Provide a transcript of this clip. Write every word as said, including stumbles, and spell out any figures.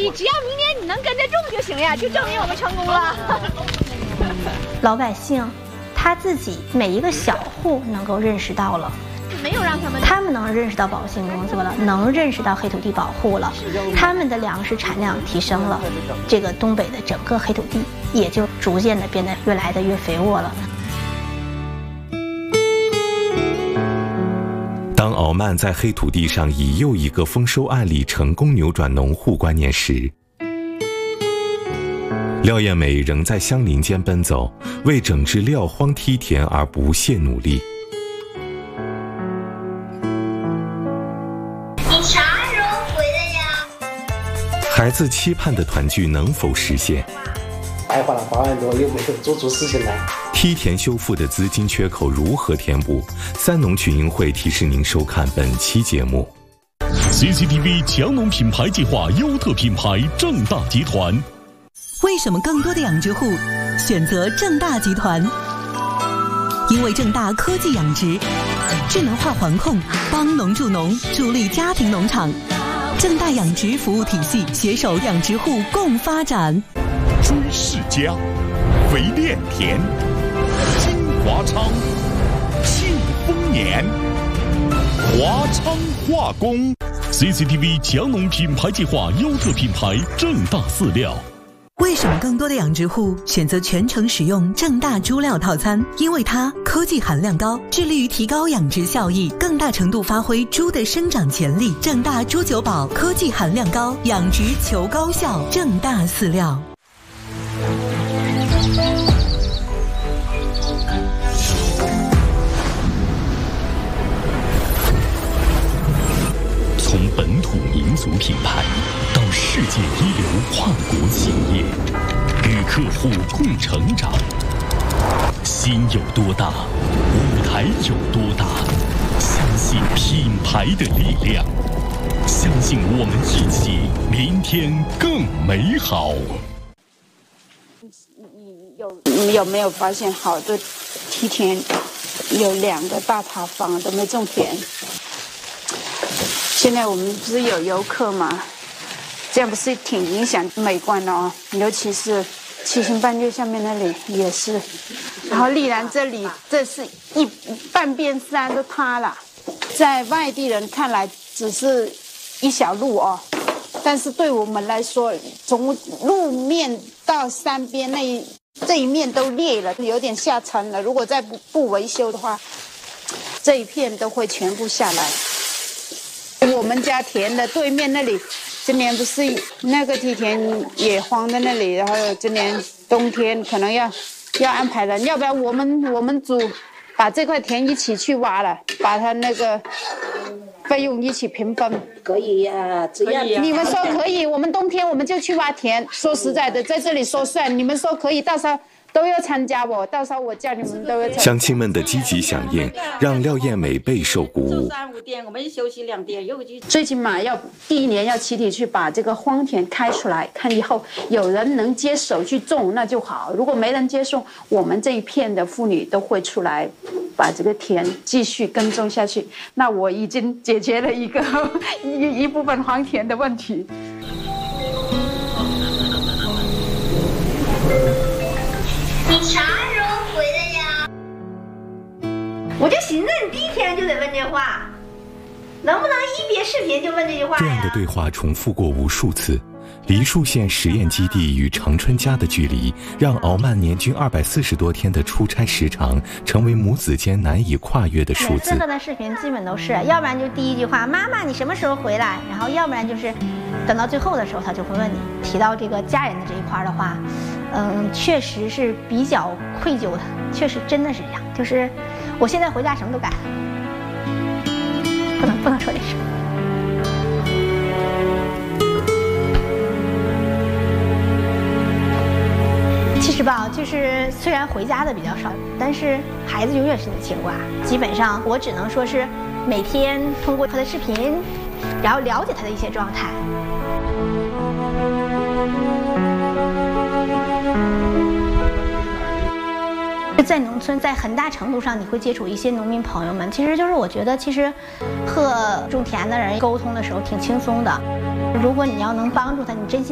以只要明年你能跟着种就行呀，就证明我们成功了。 老百姓他自己每一个小户能够认识到了。 没有让他们， 他们能认识到保性工作了，能认识到黑土地保护了，他们的粮食产量提升了，这个东北的整个黑土地也就逐渐的变得越来的越肥沃了。 当敖曼在黑土地上以又一个丰收案例成功扭转农户观念时，廖艳美仍在乡邻间奔走，为整治撂荒梯田而不懈努力。孩子期盼的团聚能否实现？ 还花了八万多，又没有做出事情来。 梯田修复的资金缺口如何填补？三农群英会提示您收看本期节目。 C C T V 强农品牌计划优特品牌正大集团。 为什么更多的养殖户选择正大集团？因为正大科技养殖，智能化环控，帮农助农，助力家庭农场。正大养殖服务体系携手养殖户共发展。 朱世家、肥炼田、金华昌、庆丰年、华昌化工。C C T V 强农品牌计划优特品牌正大饲料。 为什么更多的养殖户选择全程使用正大猪料套餐？因为它科技含量高，致力于提高养殖效益，更大程度发挥猪的生长潜力。正大猪九宝科技含量高，养殖求高效。正大饲料。 从本土民族品牌到世界一流跨国企业，与客户共成长。心有多大，舞台有多大。相信品牌的力量，相信我们一起，明天更美好。 你有有没有发现，好多梯田有两个大塔房都没种田？现在我们不是有游客吗？这样不是挺影响美观的哦，尤其是七星半月下面那里也是，然后丽兰这里这是一半边山都塌了，在外地人看来只是一小路哦，但是对我们来说，从路面到山边那一这一面都裂了，有点下沉了。如果再不不维修的话，这一片都会全部下来。我们家田的对面那里，今年不是那个梯田也荒在那里，然后今年冬天可能要要安排人，要不然我们我们组把这块田一起去挖了，把它那个费用一起平分。 可以呀、啊，只要你们说可以，我们冬天我们就去挖田。说实在的，在这里说算，你们说可以，到时候都要参加我，到时候我叫你们都要参加。 乡亲们的积极响应，让廖艳美备受鼓舞。 三五天，我们休息两天，又去。 最起码要第一年要集体去把这个荒田开出来，看以后有人能接手去种那就好。如果没人接受，我们这一片的妇女都会出来把这个田继续耕种下去。那我已经解决了一个一一部分荒田的问题。 你啥时候回来呀？我就寻思你第一天就得问这话，能不能一别视频就问这句话呀？ 这样的对话重复过无数次。梨树县实验基地与长春家的距离，让敖曼年均二百四十多天的出差时长，成为母子间难以跨越的数字。 四个的视频基本都是，要不然就第一句话妈妈你什么时候回来，然后要不然就是等到最后的时候他就会问你。提到这个家人的这一块的话，嗯，确实是比较愧疚的，确实真的是这样，就是我现在回家什么都改了，不能不能说这事。其实吧，就是虽然回家的比较少，但是孩子永远是你的牵挂。基本上我只能说是每天通过他的视频，然后了解他的一些状态。在农村，在很大程度上你会接触一些农民朋友们，其实就是我觉得，其实和种田的人沟通的时候挺轻松的。如果你要能帮助他，你真心